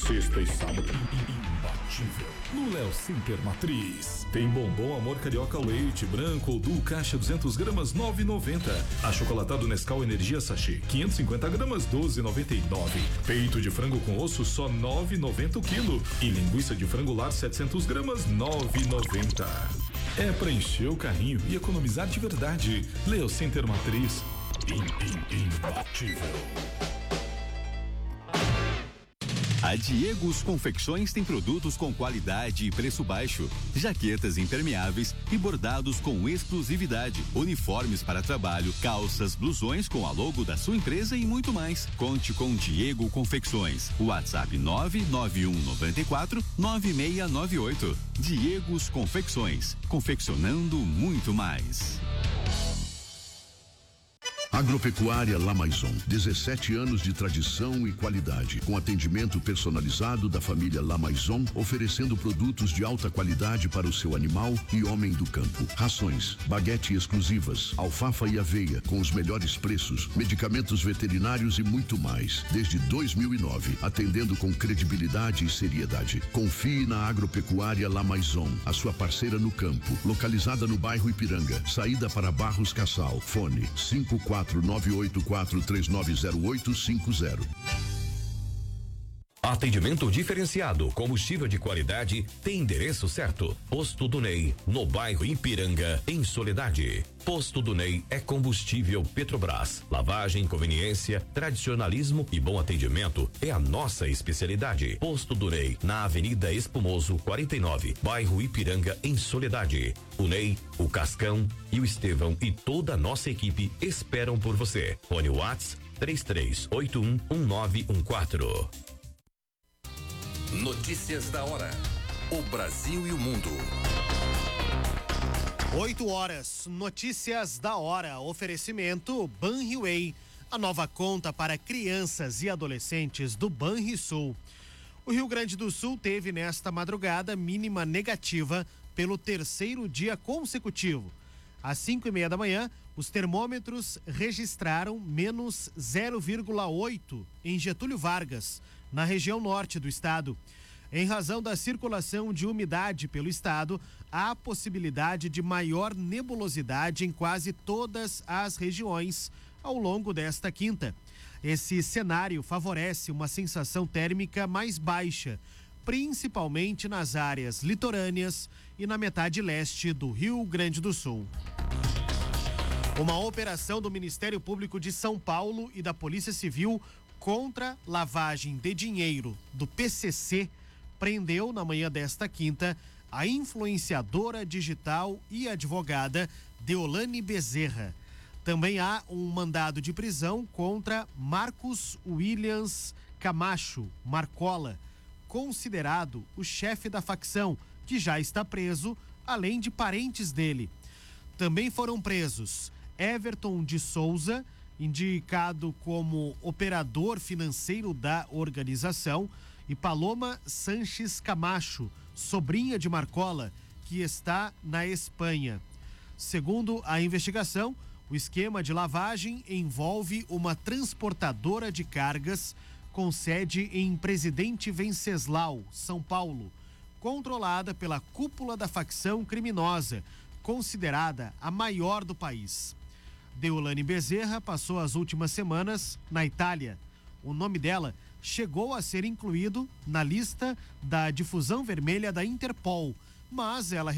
sexta e sábado. Imbatível. No Léo Center Matriz. Tem bombom Amor Carioca Leite Branco ou Duo Caixa 200 gramas 9,90. Achocolatado Nescau Energia Sachê 550 gramas 12,99. Peito de frango com osso só 9,90 o quilo. E linguiça de frango lar 700 gramas 9,90. É pra encher o carrinho e economizar de verdade. Léo Center Matriz. Imbatível. A Diegos Confecções tem produtos com qualidade e preço baixo, jaquetas impermeáveis e bordados com exclusividade, uniformes para trabalho, calças, blusões com a logo da sua empresa e muito mais. Conte com Diego Confecções. WhatsApp 991949698. Diegos Confecções, confeccionando muito mais. Agropecuária La Maison, 17 anos de tradição e qualidade, com atendimento personalizado da família La Maison, oferecendo produtos de alta qualidade para o seu animal e homem do campo. Rações, baguete exclusivas, alfafa e aveia com os melhores preços, medicamentos veterinários e muito mais. Desde 2009, atendendo com credibilidade e seriedade. Confie na Agropecuária La Maison, a sua parceira no campo, localizada no bairro Ipiranga, saída para Barros Cassal. Fone 54984390850. Atendimento diferenciado, combustível de qualidade, tem endereço certo. Posto do Ney, no bairro Ipiranga, em Soledade. Posto do Ney é combustível Petrobras. Lavagem, conveniência, tradicionalismo e bom atendimento é a nossa especialidade. Posto do Ney, na Avenida Espumoso 49, bairro Ipiranga, em Soledade. O Ney, o Cascão e o Estevão e toda a nossa equipe esperam por você. Fone WhatsApp 33811914. Notícias da hora. O Brasil e o mundo. 8h, notícias da hora. Oferecimento Banriway, a nova conta para crianças e adolescentes do Banrisul. O Rio Grande do Sul teve nesta madrugada mínima negativa pelo terceiro dia consecutivo. Às 5:30 da manhã, os termômetros registraram menos 0,8 em Getúlio Vargas, na região norte do estado. Em razão da circulação de umidade pelo estado, há possibilidade de maior nebulosidade em quase todas as regiões ao longo desta quinta. Esse cenário favorece uma sensação térmica mais baixa, principalmente nas áreas litorâneas e na metade leste do Rio Grande do Sul. Uma operação do Ministério Público de São Paulo e da Polícia Civil contra lavagem de dinheiro do PCC prendeu na manhã desta quinta a influenciadora digital e advogada Deolane Bezerra. Também há um mandado de prisão contra Marcos Williams Camacho Marcola, considerado o chefe da facção, que já está preso, além de parentes dele. Também foram presos Everton de Souza, indicado como operador financeiro da organização, e Paloma Sanches Camacho, sobrinha de Marcola, que está na Espanha. Segundo a investigação, o esquema de lavagem envolve uma transportadora de cargas com sede em Presidente Venceslau, São Paulo, controlada pela cúpula da facção criminosa, considerada a maior do país. Deolane Bezerra passou as últimas semanas na Itália. O nome dela chegou a ser incluído na lista da difusão vermelha da Interpol, mas ela